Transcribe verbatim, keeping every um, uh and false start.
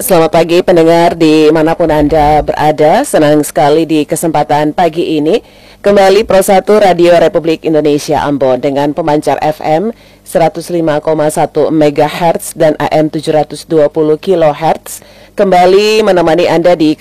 Selamat pagi pendengar dimanapun Anda berada. Senang sekali di kesempatan pagi ini kembali Pro satu Radio Republik Indonesia Ambon dengan pemancar F M seratus lima koma satu megahertz dan A M tujuh ratus dua puluh kilohertz kembali menemani Anda di